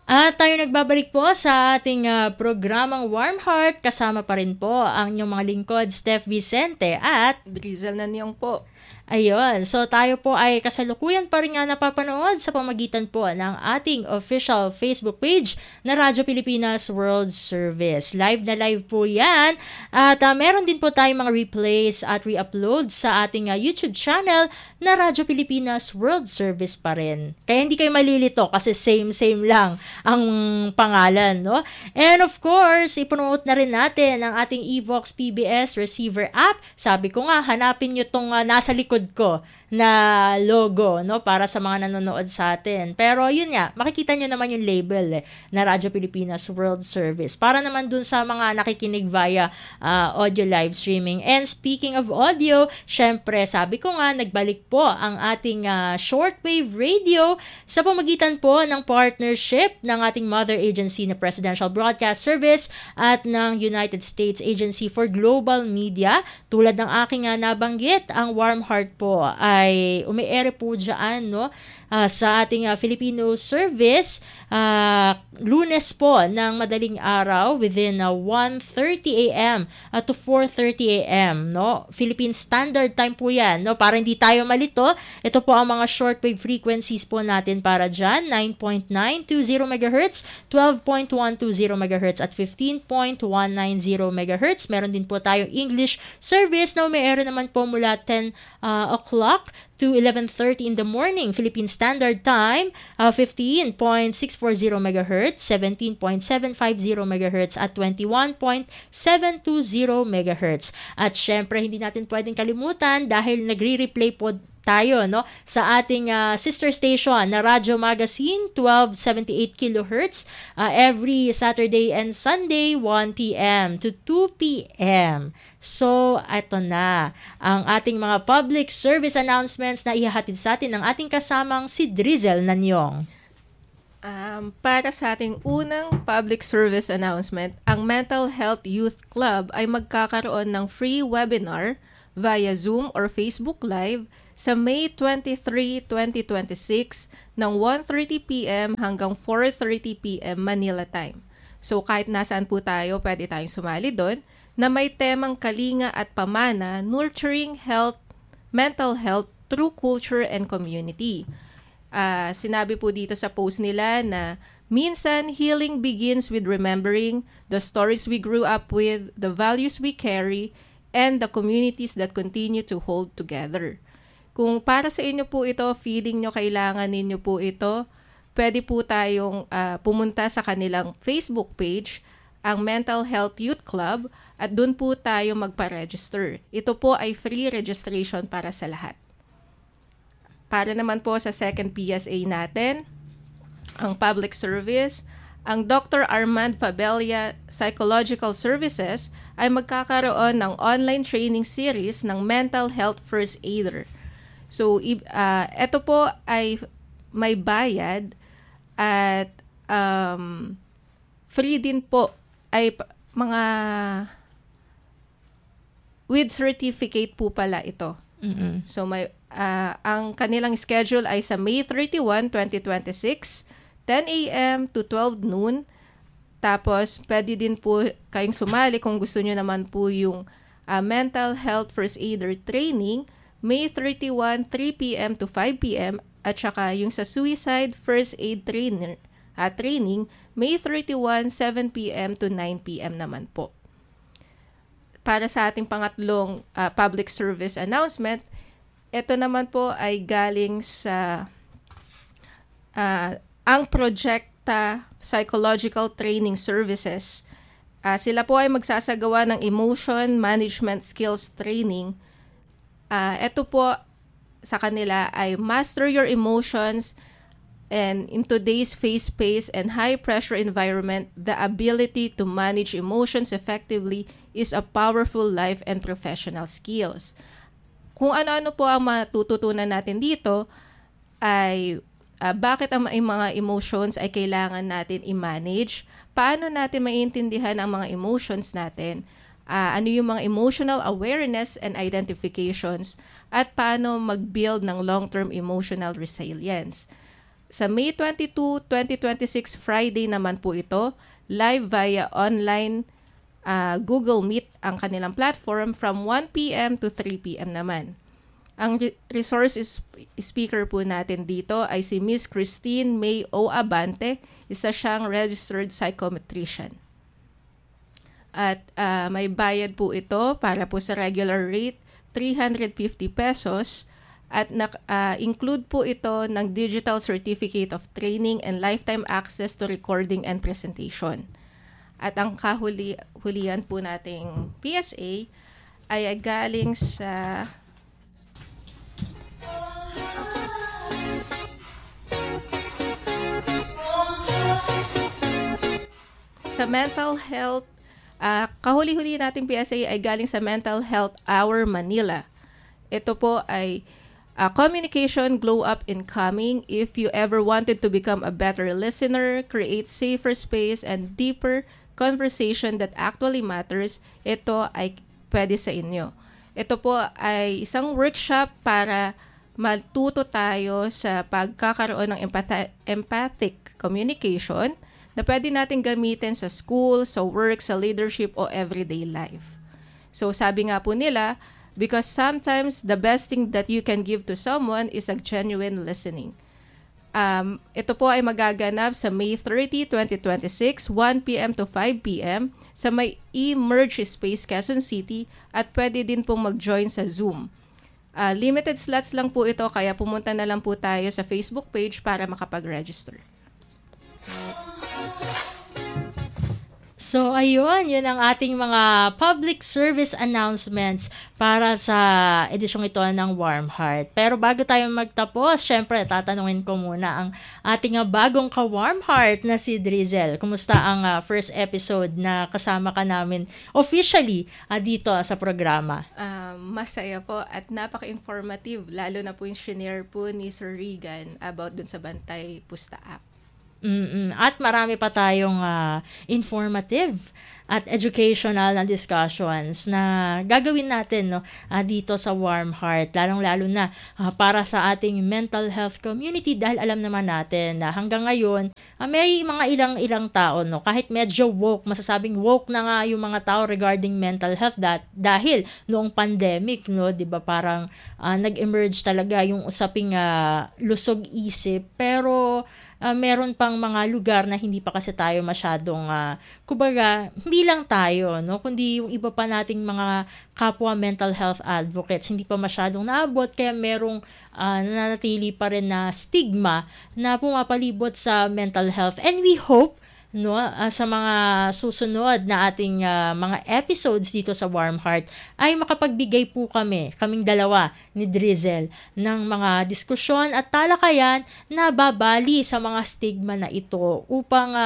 At tayo nagbabalik po sa ating programang Warm Heart. Kasama pa rin po ang inyong mga lingkod, Steph Vicente at Drizzle na niyong po. ayun. So tayo po ay kasalukuyan pa rin nga napapanood sa pamagitan po ng ating official Facebook page na Radyo Pilipinas World Service. Live na live po yan. At meron din po tayong mga replays at re-upload sa ating YouTube channel na Radyo Pilipinas World Service pa rin. Kaya hindi kayo malilito kasi same lang ang pangalan, no? And of course, ipromote na rin natin ang ating Evox PBS receiver app. Sabi ko nga, hanapin nyo tong nasa likod ko na logo, no, para sa mga nanonood sa atin. Pero yun nga, makikita nyo naman yung label na Radyo Pilipinas World Service para naman dun sa mga nakikinig via audio live streaming. And speaking of audio, syempre sabi ko nga, nagbalik po ang ating shortwave radio sa pamagitan po ng partnership ng ating mother agency na Presidential Broadcast Service at ng United States Agency for Global Media. Tulad ng aking nabanggit, ang Warm Heart po ay umi-ere po dyan, no, sa ating Filipino service Lunes po ng madaling araw within 1:30 a.m. To 4:30 a.m. no, Philippine Standard Time po yan, no, para hindi tayo malito. Ito po ang mga shortwave frequencies po natin para dyan: 9.920 MHz, 12.120 MHz at 15.190 MHz. Meron din po tayong English service na umi-ere naman po mula 10 o'clock to 11:30 in the morning Philippine Standard Time, 15.640 MHz, 17.750 MHz at 21.720 MHz. At syempre hindi natin pwedeng kalimutan dahil nagre-replay po tayo, no, sa ating sister station na Radyo Magazine 1278 kHz every Saturday and Sunday 1 p.m. to 2 p.m. So, ito na ang ating mga public service announcements na ihahatid sa atin ng ating kasamang si Drizzle Nanyong. Para sa ating unang public service announcement, ang Mental Health Youth Club ay magkakaroon ng free webinar via Zoom or Facebook Live sa May 23, 2026 ng 1:30 p.m. hanggang 4:30 p.m. Manila time. So kahit nasaan po tayo, pwede tayong sumali doon, na may temang kalinga at pamana, nurturing health, mental health through culture and community. Sinabi po dito sa post nila na minsan, healing begins with remembering the stories we grew up with, the values we carry, and the communities that continue to hold together. Kung para sa inyo po ito, feeling nyo kailangan ninyo po ito, pwede po tayong pumunta sa kanilang Facebook page, ang Mental Health Youth Club, at doon po tayo magpa-register. Ito po ay free registration para sa lahat. Para naman po sa second PSA natin, ang public service, ang Dr. Armand Fabella Psychological Services ay magkakaroon ng online training series ng Mental Health First Aider. So, ito po ay may bayad at free din po ay mga with certificate po pala ito. Mm-hmm. So, ang kanilang schedule ay sa May 31, 2026, 10 a.m. to 12 noon. Tapos, pwede din po kayong sumali kung gusto nyo naman po yung Mental Health First Aider Training, May 31, 3 p.m. to 5 p.m. at saka yung sa Suicide First Aid Training, May 31, 7 p.m. to 9 p.m. naman po. Para sa ating pangatlong public service announcement, ito naman po ay galing sa ang Projecta Psychological Training Services. Sila po ay magsasagawa ng Emotion Management Skills Training. Ito po sa kanila ay master your emotions, and in today's fast-paced and high-pressure environment, the ability to manage emotions effectively is a powerful life and professional skills. Kung ano-ano po ang matututunan natin dito ay bakit ang mga emotions ay kailangan natin i-manage, paano natin maiintindihan ang mga emotions natin, ano yung mga emotional awareness and identifications, at paano mag-build ng long-term emotional resilience. sa May 22, 2026 Friday naman po ito, live via online Google Meet ang kanilang platform from 1 p.m. to 3 p.m. naman. Ang resource speaker po natin dito ay si Miss Christine May O. Abante, isa siyang registered psychometrician. At may bayad po ito para po sa regular rate, 350 pesos. At include po ito ng digital certificate of training and lifetime access to recording and presentation. At ang kahulian po nating PSA ay galing sa mental health. Kahuli-huli nating PSA ay galing sa Mental Health Hour Manila. Ito po ay communication glow up incoming. If you ever wanted to become a better listener, create safer space and deeper conversation that actually matters, ito ay pwede sa inyo. Ito po ay isang workshop para matuto tayo sa pagkakaroon ng empathic communication na pwede natin gamitin sa school, sa work, sa leadership o everyday life. So sabi nga po nila, because sometimes the best thing that you can give to someone is a genuine listening. Ito po ay magaganap sa May 30, 2026, 1 p.m. to 5 p.m. sa may E-Merge Space, Quezon City at pwede din pong mag-join sa Zoom. Limited slots lang po ito kaya pumunta na lang po tayo sa Facebook page para makapag-register. So, ayun, yun ang ating mga public service announcements para sa edisyong ito ng Warm Heart. Pero bago tayo magtapos, syempre, tatanungin ko muna ang ating bagong ka-Warm Heart na si Drizel. Kumusta ang first episode na kasama ka namin officially dito sa programa? Masaya po at napaka-informative, lalo na po yung shinare po ni Sir Regan about dun sa Bantay Pusta app. At marami pa tayong informative at educational na discussions na gagawin natin dito sa Warm Heart, lalong-lalo na para sa ating mental health community dahil alam naman natin na hanggang ngayon may mga ilang tao kahit medyo woke, masasabing woke na nga yung mga tao regarding mental health dahil noong pandemic 'di ba parang nag-emerge talaga yung usaping lusog isip, pero meron pang mga lugar na hindi pa kasi tayo masyadong kumbaga hindi lang tayo kundi yung iba pa nating mga kapwa mental health advocates hindi pa masyadong naabot, kaya merong nananatili pa rin na stigma na pumapalibot sa mental health, and we hope sa mga susunod na ating mga episodes dito sa Warm Heart ay makapagbigay po kaming dalawa ni Drizel ng mga diskusyon at talakayan na babali sa mga stigma na ito upang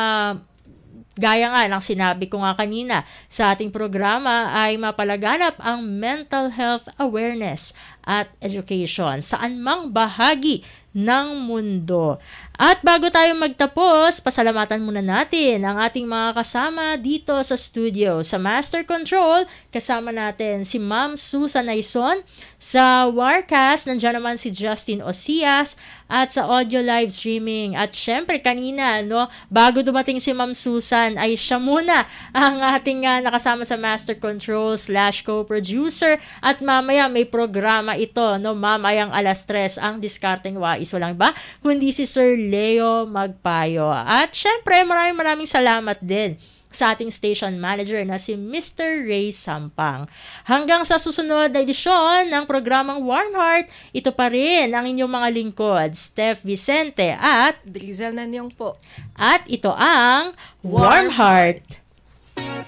gaya nga ng sinabi ko nga kanina sa ating programa ay mapalaganap ang mental health awareness at education saan mang bahagi ng mundo. At bago tayo magtapos, pasalamatan muna natin ang ating mga kasama dito sa studio. Sa Master Control, kasama natin si Ma'am Susan Aison. Sa Warcast, nandiyan naman si Justin Osias. At sa audio live streaming. At syempre kanina, bago dumating si Ma'am Susan, ay siya muna ang ating nakasama sa Master Control / co-producer. At mamaya may programa ito, mamayang 3:00 ang Diskarteng Wais. Walang iba, kundi si Sir Leo Magpayo. At syempre, maraming salamat din sa ating station manager na si Mr. Ray Sampang. Hanggang sa susunod na edisyon ng programang Warm Heart, ito pa rin ang inyong mga lingkod, Steph Vicente at Drizel Nanyong po. At ito ang Warm Heart.